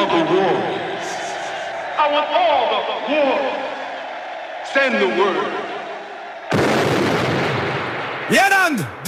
of the warriors. I want all the warriors. Send the word. Yenand!